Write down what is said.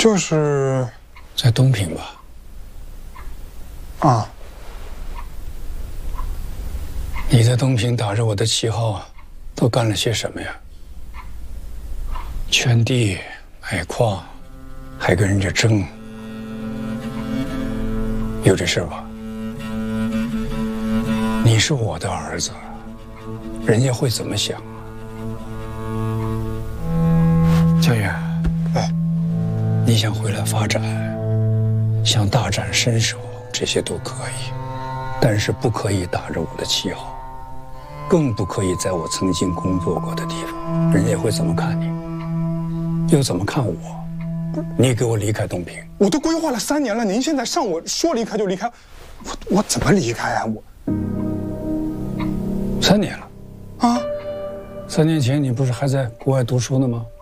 就是在东平吧？ 啊， 你在东平打着我的旗号，都干了些什么呀？圈地、买矿，还跟人家争，有这事吧？你是我的儿子，人家会怎么想啊？江远， 哎， 你想回来发展，想大展身手，这些都可以，但是不可以打着我的旗号，更不可以在我曾经工作过的地方，人家会怎么看你，又怎么看我？你给我离开东平！ 我都规划了3年了，您现在上我说离开就离开，我怎么离开啊？我 3年了， 啊， 3年前你不是还在国外读书呢吗？